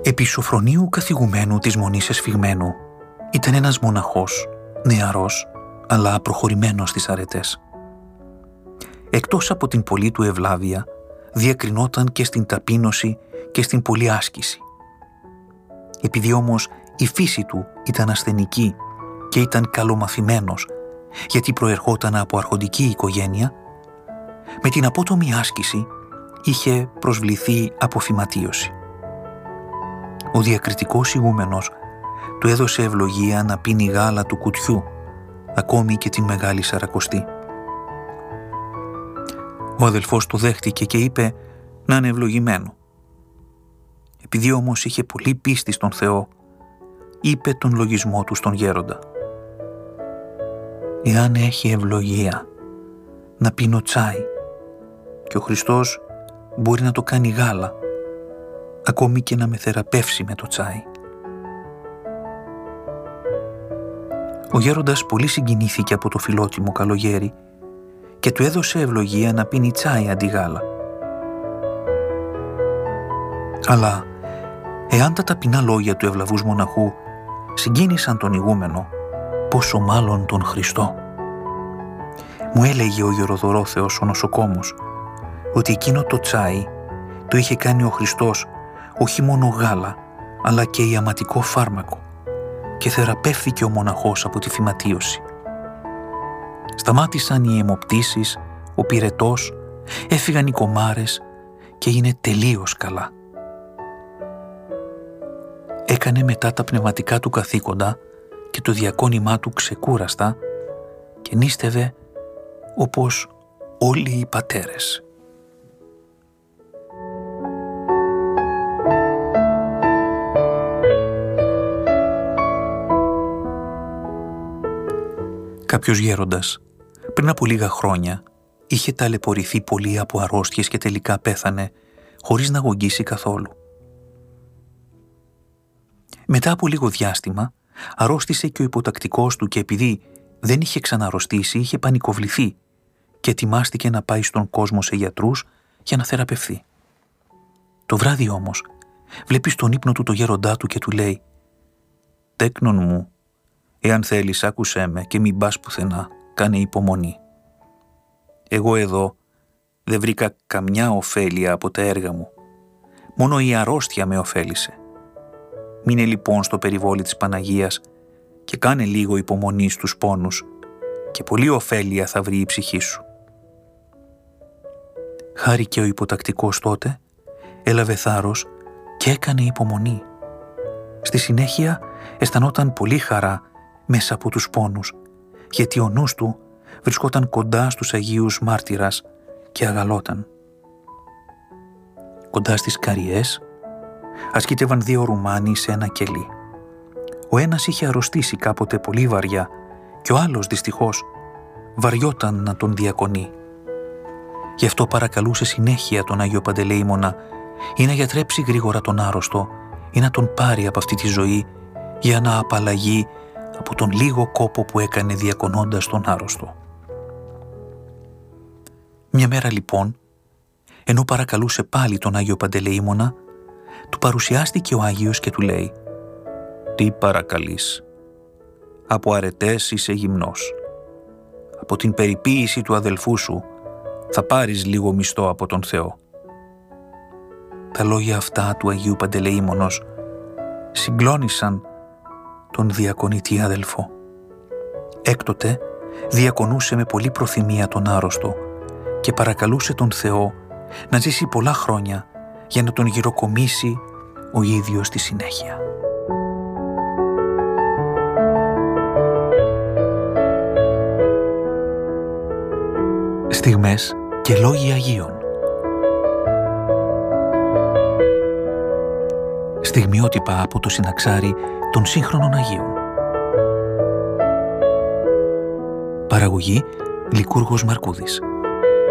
Επί Σοφρονίου καθηγουμένου της Μονής Εσφυγμένου ήταν ένας μοναχός, νεαρός, αλλά προχωρημένος στις αρετές. Εκτός από την πολλή του ευλάβεια, διακρινόταν και στην ταπείνωση και στην πολλή άσκηση. Επειδή όμως η φύση του ήταν ασθενική και ήταν καλομαθημένος, γιατί προερχόταν από αρχοντική οικογένεια, με την απότομη άσκηση είχε προσβληθεί από φυματίωση. Ο διακριτικός ηγούμενος του έδωσε ευλογία να πίνει γάλα του κουτιού, ακόμη και την Μεγάλη Σαρακοστή. Ο αδελφός το δέχτηκε και είπε να είναι ευλογημένο. Επειδή όμως είχε πολύ πίστη στον Θεό, είπε τον λογισμό του στον γέροντα. «Εάν έχει ευλογία να πίνω τσάι και ο Χριστός μπορεί να το κάνει γάλα, ακόμη και να με θεραπεύσει με το τσάι». Ο γέροντας πολύ συγκινήθηκε από το φιλότιμο καλογέρι και του έδωσε ευλογία να πίνει τσάι αντί γάλα. Αλλά εάν τα ταπεινά λόγια του ευλαβούς μοναχού συγκίνησαν τον ηγούμενο, πόσο μάλλον τον Χριστό. Μου έλεγε ο Γεροδωρόθεος ο νοσοκόμος ότι εκείνο το τσάι το είχε κάνει ο Χριστός όχι μόνο γάλα, αλλά και ιαματικό φάρμακο, και θεραπεύθηκε ο μοναχός από τη φυματίωση. Σταμάτησαν οι αιμοπτήσεις, ο πυρετός, έφυγαν οι κομάρες και έγινε τελείως καλά. Έκανε μετά τα πνευματικά του καθήκοντα και το διακόνημά του ξεκούραστα και νίστευε όπως όλοι οι πατέρες. Κάποιος γέροντας, πριν από λίγα χρόνια, είχε ταλαιπωρηθεί πολύ από αρρώστιες και τελικά πέθανε χωρίς να γογγίσει καθόλου. Μετά από λίγο διάστημα, αρρώστησε και ο υποτακτικός του και επειδή δεν είχε ξαναρρωστήσει, είχε πανικοβληθεί και ετοιμάστηκε να πάει στον κόσμο σε γιατρούς για να θεραπευθεί. Το βράδυ όμως, βλέπει στον ύπνο του το γέροντά του και του λέει «Τέκνον μου, εάν θέλεις άκουσέ με και μην πας πουθενά, κάνε υπομονή. Εγώ εδώ δεν βρήκα καμιά ωφέλεια από τα έργα μου, μόνο η αρρώστια με ωφέλησε. Μείνε λοιπόν στο περιβόλι της Παναγίας και κάνε λίγο υπομονή στους πόνους και πολλή ωφέλεια θα βρει η ψυχή σου». Χάρηκε ο υποτακτικός τότε, έλαβε θάρρος και έκανε υπομονή. Στη συνέχεια αισθανόταν πολύ χαρά μέσα από τους πόνους, γιατί ο νους του βρισκόταν κοντά στους Αγίους Μάρτυρας και αγαλόταν. Κοντά στις Καριές ασκήτευαν δύο Ρουμάνοι σε ένα κελί. Ο ένας είχε αρρωστήσει κάποτε πολύ βαριά και ο άλλος δυστυχώς βαριόταν να τον διακονεί. Γι' αυτό παρακαλούσε συνέχεια τον Άγιο Παντελεήμονα ή να γιατρέψει γρήγορα τον άρρωστο ή να τον πάρει από αυτή τη ζωή για να απαλλαγεί από τον λίγο κόπο που έκανε διακονώντας τον άρρωστο. Μια μέρα λοιπόν, ενώ παρακαλούσε πάλι τον Άγιο Παντελεήμονα, του παρουσιάστηκε ο Άγιος και του λέει «Τι παρακαλείς? Από αρετές είσαι γυμνός. Από την περιποίηση του αδελφού σου θα πάρεις λίγο μισθό από τον Θεό». Τα λόγια αυτά του Αγίου Παντελεήμονος συγκλώνησαν τον διακονητή αδελφό. Έκτοτε διακονούσε με πολλή προθυμία τον άρρωστο και παρακαλούσε τον Θεό να ζήσει πολλά χρόνια για να τον γυροκομίσει ο ίδιος στη συνέχεια. Στιγμές και λόγοι Αγίων. Στιγμιότυπα από το συναξάρι των σύγχρονων Αγίων. Παραγωγή Λικούργος Μαρκούδης.